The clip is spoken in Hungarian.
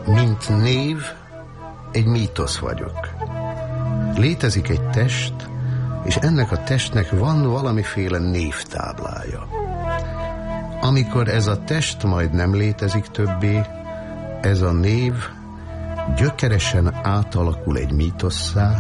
Mint név, egy mítosz vagyok. Létezik egy test, és ennek a testnek van valamiféle névtáblája. Amikor ez a test majd nem létezik többé, ez a név gyökeresen átalakul egy mítosszá,